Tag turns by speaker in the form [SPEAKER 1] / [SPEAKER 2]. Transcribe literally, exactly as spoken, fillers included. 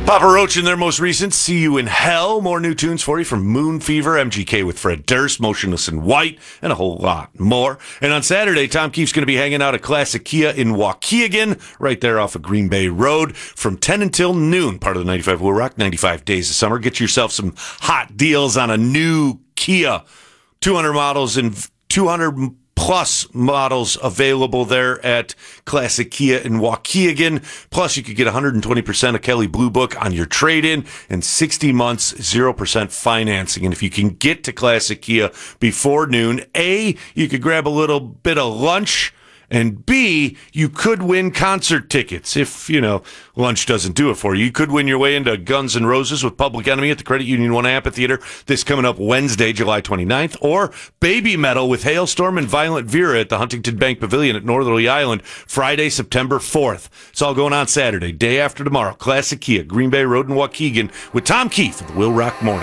[SPEAKER 1] Papa Roach in their most recent See You in Hell. More new tunes for you from Moon Fever, M G K with Fred Durst, Motionless in White, and a whole lot more. And on Saturday, Tom Keefe's going to be hanging out at Classic Kia in Waukegan, right there off of Green Bay Road, from ten until noon. Part of the ninety-five Will Rock, ninety-five Days of Summer. Get yourself some hot deals on a new Kia. two hundred models and two hundred plus models available there at Classic Kia in Waukegan. Plus, you could get one hundred twenty percent of Kelley Blue Book on your trade-in and sixty months, zero percent financing. And if you can get to Classic Kia before noon, A, you could grab a little bit of lunch, and B, you could win concert tickets if, you know, lunch doesn't do it for you. You could win your way into Guns N' Roses with Public Enemy at the Credit Union One Amphitheater this coming up Wednesday, July twenty-ninth, or Baby Metal with Hailstorm and Violent Vera at the Huntington Bank Pavilion at Northerly Island Friday, September fourth. It's all going on Saturday, day after tomorrow. Classic Kia, Green Bay Road in Waukegan with Tom Keefe of the Will Rock Morning